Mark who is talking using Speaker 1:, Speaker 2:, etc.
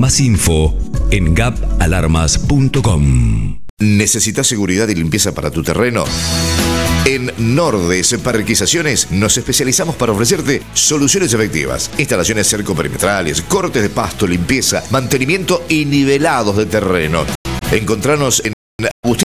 Speaker 1: Más info en gapalarmas.com.
Speaker 2: ¿Necesitas seguridad y limpieza para tu terreno? En Nordes Parquizaciones nos especializamos para ofrecerte soluciones efectivas, instalaciones cercoperimetrales, cortes de pasto, limpieza, mantenimiento y nivelados de terreno. Encontranos en Agustín